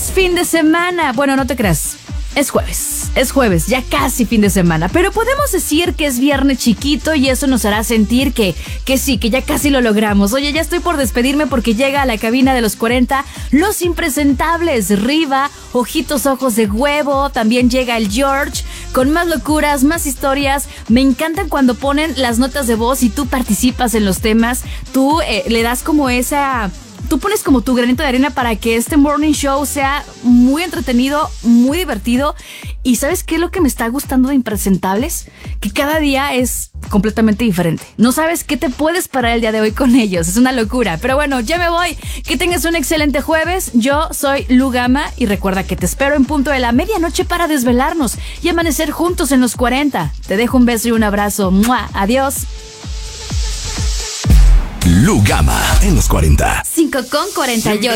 Es fin de semana. Bueno, no te creas. Es jueves, ya casi fin de semana, pero podemos decir que es viernes chiquito y eso nos hará sentir que sí, que ya casi lo logramos. Oye, ya estoy por despedirme porque llega a la cabina de los 40 los impresentables, Riva, Ojitos Ojos de Huevo, también llega el George, con más locuras, más historias. Me encantan cuando ponen las notas de voz y tú participas en los temas, tú le das como esa... Tú pones como tu granito de arena para que este morning show sea muy entretenido, muy divertido. ¿Y sabes qué es lo que me está gustando de Impresentables? Que cada día es completamente diferente. No sabes qué te puedes esperar el día de hoy con ellos. Es una locura. Pero bueno, ya me voy. Que tengas un excelente jueves. Yo soy Lu Gama y recuerda que te espero en punto de la medianoche para desvelarnos y amanecer juntos en los 40. Te dejo un beso y un abrazo. ¡Mua! Adiós. Lu Gama en los 40. 5:48.